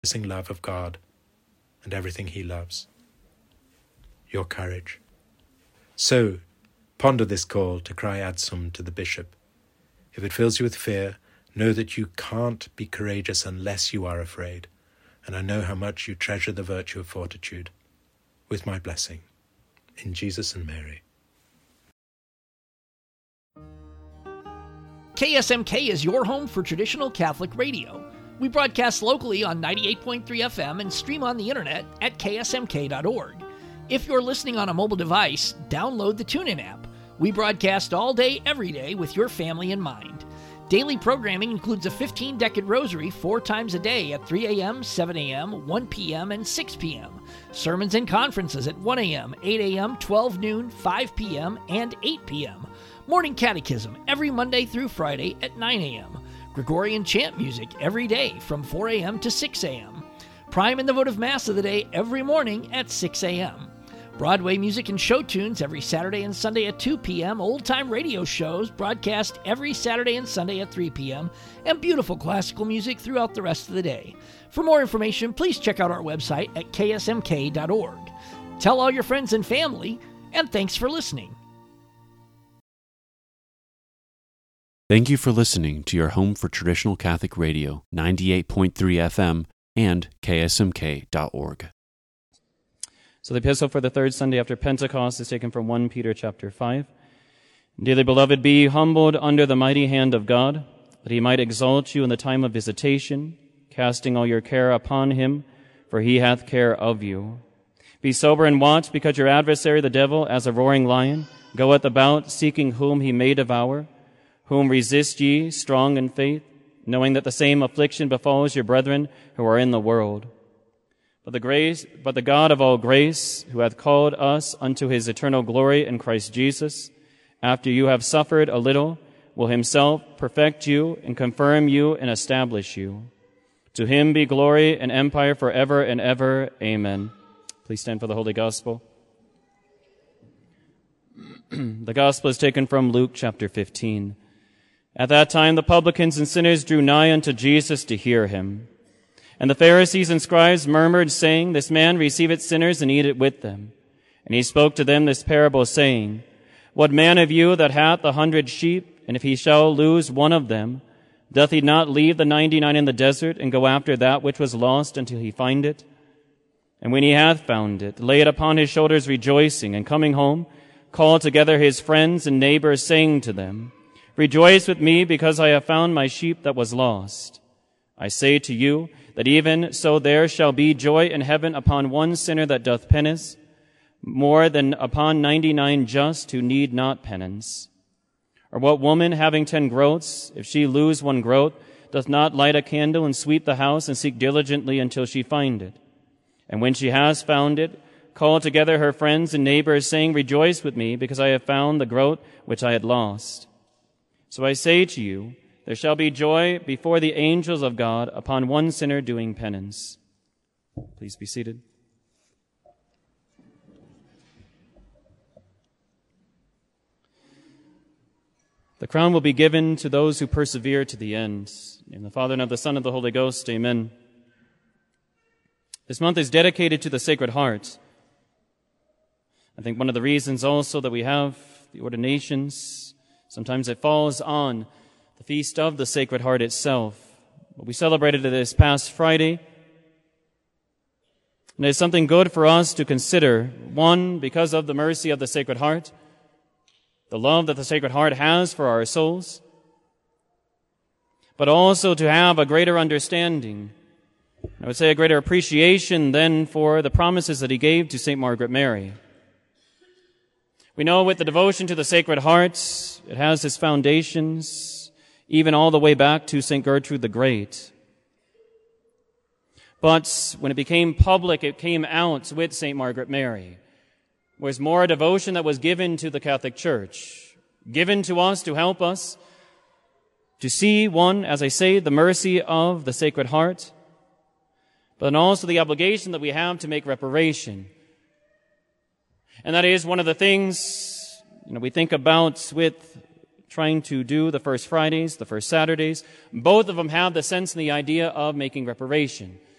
love of God and everything he loves. Your courage. So, ponder this call to cry adsum to the bishop. If it fills you with fear, know that you can't be courageous unless you are afraid, and I know how much you treasure the virtue of fortitude. With my blessing. In Jesus and Mary. KSMK is your home for traditional Catholic radio. We broadcast locally on 98.3 FM and stream on the internet at ksmk.org. If you're listening on a mobile device, download the TuneIn app. We broadcast all day, every day with your family in mind. Daily programming includes a 15-decade rosary 4 times a day at 3 a.m., 7 a.m., 1 p.m., and 6 p.m. Sermons and conferences at 1 a.m., 8 a.m., 12 noon, 5 p.m., and 8 p.m. Morning catechism every Monday through Friday at 9 a.m. Gregorian chant music every day from 4 a.m. to 6 a.m. Prime and the votive Mass of the day every morning at 6 a.m. Broadway music and show tunes every Saturday and Sunday at 2 p.m., old-time radio shows broadcast every Saturday and Sunday at 3 p.m., and beautiful classical music throughout the rest of the day. For more information, please check out our website at ksmk.org. Tell all your friends and family, and thanks for listening. Thank you for listening to your home for traditional Catholic radio, 98.3 FM and ksmk.org. So the epistle for the third Sunday after Pentecost is taken from 1 Peter chapter 5. Dearly beloved, be humbled under the mighty hand of God, that he might exalt you in the time of visitation, casting all your care upon him, for he hath care of you. Be sober and watch, because your adversary the devil, as a roaring lion, goeth about, seeking whom he may devour. Whom resist ye, strong in faith, knowing that the same affliction befalls your brethren who are in the world. But the God of all grace, who hath called us unto his eternal glory in Christ Jesus, after you have suffered a little, will himself perfect you and confirm you and establish you. To him be glory and empire forever and ever. Amen. Please stand for the Holy Gospel. The Gospel is taken from Luke chapter 15. At that time the publicans and sinners drew nigh unto Jesus to hear him. And the Pharisees and scribes murmured, saying, This man receiveth sinners and eateth with them. And he spoke to them this parable, saying, What man of you that hath 100 sheep, and if he shall lose one of them, doth he not leave the 99 in the desert, and go after that which was lost until he find it? And when he hath found it, lay it upon his shoulders rejoicing, and coming home, call together his friends and neighbors, saying to them, Rejoice with me, because I have found my sheep that was lost. I say to you, that even so there shall be joy in heaven upon one sinner that doth penance, more than upon 99 just who need not penance. Or what woman, having 10 groats, if she lose one groat, doth not light a candle and sweep the house and seek diligently until she find it? And when she has found it, call together her friends and neighbors, saying, Rejoice with me, because I have found the groat which I had lost. So I say to you, there shall be joy before the angels of God upon one sinner doing penance. Please be seated. The crown will be given to those who persevere to the end. In the Father, and of the Son, and of the Holy Ghost. Amen. This month is dedicated to the Sacred Heart. I think one of the reasons also that we have the ordinations, sometimes it falls on the Feast of the Sacred Heart itself. We celebrated it this past Friday. And it's something good for us to consider. One, because of the mercy of the Sacred Heart, the love that the Sacred Heart has for our souls, but also to have a greater understanding, I would say a greater appreciation then for the promises that he gave to St. Margaret Mary. We know with the devotion to the Sacred Heart, it has its foundations even all the way back to St. Gertrude the Great. But when it became public, it came out with St. Margaret Mary. There was more devotion that was given to the Catholic Church, given to us to help us to see, one, as I say, the mercy of the Sacred Heart, but then also the obligation that we have to make reparation. And that is one of the things, we think about with trying to do the first Fridays, the first Saturdays. Both of them have the sense and the idea of making reparation.